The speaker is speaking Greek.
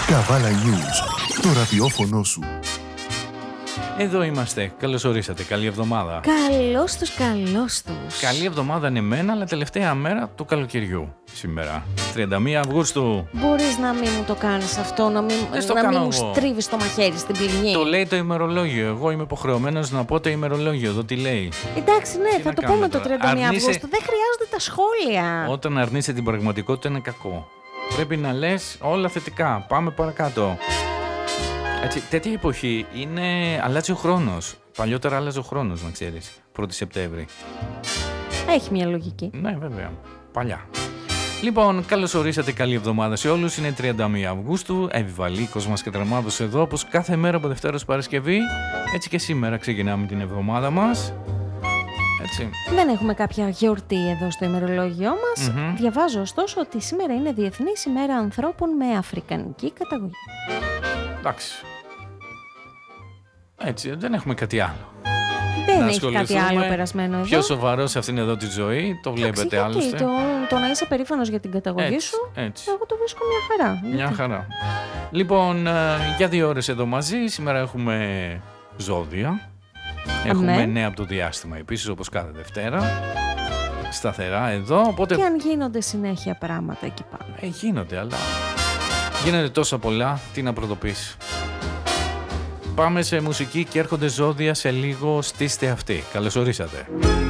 Καβάλα News, το ραδιόφωνο σου. Εδώ είμαστε. Καλώς ορίσατε. Καλή εβδομάδα. Καλώς τους, καλώς τους. Καλή εβδομάδα είναι εμένα, αλλά τελευταία μέρα του καλοκαιριού σήμερα. 31 Αυγούστου. Μπορείς να μην μου το κάνεις αυτό, να μην μου στρίβεις το μαχαίρι στην πληγή. Το λέει το ημερολόγιο. Εγώ είμαι υποχρεωμένος να πω το ημερολόγιο. Εδώ τι λέει. Εντάξει, ναι, Τι θα να το πούμε κάνουμε το 31 τώρα. Αυγούστου. Δεν χρειάζονται τα σχόλια. Όταν αρνείσαι την πραγματικότητα είναι κακό. Πρέπει να λες όλα θετικά. Πάμε παρακάτω. Έτσι, τέτοια εποχή αλλάζει ο χρόνος. Παλιότερα άλλαζε ο χρόνος, να ξέρεις. 1η Σεπτέμβρη. Έχει μια λογική. Ναι, βέβαια. Παλιά. Λοιπόν, καλώς ορίσατε. Καλή εβδομάδα σε όλους. Είναι 31 Αυγούστου. Επιβαλίκος μας και Τραμάδος εδώ, όπως κάθε μέρα από Δευτέρα ως Παρασκευή. Έτσι και σήμερα ξεκινάμε την εβδομάδα μας. Έτσι. Δεν έχουμε κάποια γιορτή εδώ στο ημερολόγιό μας. Διαβάζω ωστόσο ότι σήμερα είναι Διεθνής ημέρα ανθρώπων με αφρικανική καταγωγή. Εντάξει. Έτσι, δεν έχουμε κάτι άλλο. Δεν έχει κάτι άλλο περασμένο εδώ. Πιο σοβαρό σε αυτήν εδώ τη ζωή, το βλέπετε άλλωστε. Το να είσαι περήφανος για την καταγωγή σου, έτσι. εγώ το βρίσκω μια χαρά. Μια χαρά. Λοιπόν, για 2 ώρες εδώ μαζί. Σήμερα έχουμε ζώδια. Έχουμε νέα από το διάστημα επίσης, όπως κάθε Δευτέρα. Σταθερά εδώ. Οπότε... Και αν γίνονται συνέχεια πράγματα εκεί πάνω. Γίνονται, αλλά γίνονται τόσα πολλά, τι να πρωτοποιήσει. Πάμε σε μουσική και έρχονται ζώδια σε λίγο. Στήστε αυτοί. Καλώς ορίσατε.